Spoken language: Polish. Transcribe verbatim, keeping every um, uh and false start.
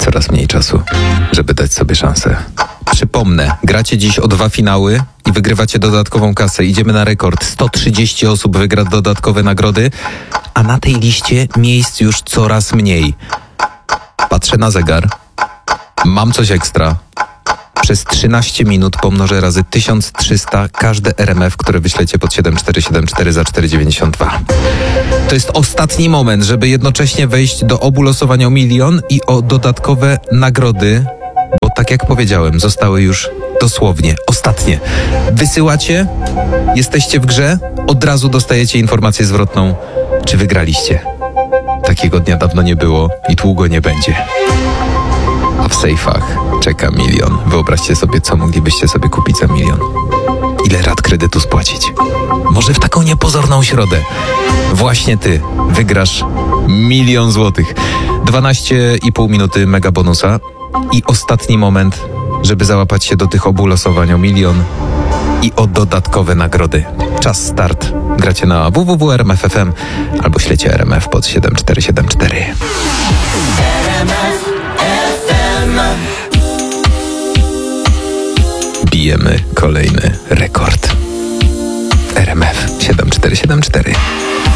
coraz mniej czasu, żeby dać sobie szansę. Przypomnę, gracie dziś o dwa finały i wygrywacie dodatkową kasę. Idziemy na rekord. sto trzydzieści osób wygra dodatkowe nagrody, a na tej liście miejsc już coraz mniej. Patrzę na zegar. Mam coś ekstra. Przez trzynaście minut pomnożę razy tysiąc trzysta każde R M F, które wyślecie pod siedem cztery siedem cztery za cztery dziewięćdziesiąt dwa. To jest ostatni moment, żeby jednocześnie wejść do obu losowania o milion i o dodatkowe nagrody, bo tak jak powiedziałem, zostały już dosłownie ostatnie. Wysyłacie, jesteście w grze, od razu dostajecie informację zwrotną, czy wygraliście. Takiego dnia dawno nie było i długo nie będzie. A w sejfach czeka milion. Wyobraźcie sobie, co moglibyście sobie kupić za milion. Ile rat kredytu spłacić? Może w taką niepozorną środę właśnie ty wygrasz milion złotych. dwanaście i pół minuty mega bonusa i ostatni moment, żeby załapać się do tych obu losowań o milion i o dodatkowe nagrody. Czas start. Gracie na w w w kropka r m f kropka f m albo ślecie R M F pod siedem cztery siedem cztery. Bijemy kolejny rekord. R M F siedem cztery siedem cztery.